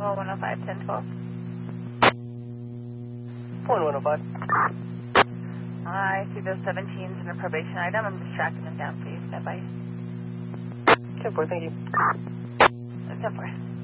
Well, 105, 1012. Point 105. I see those 17s in a probation item. I'm just tracking them down for you. Stand by. 10-4, thank you. 10-4.